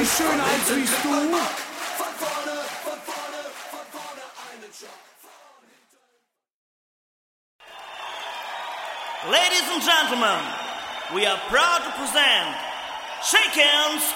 schöner als wie du? Ladies and gentlemen, we are proud to present Shake Hands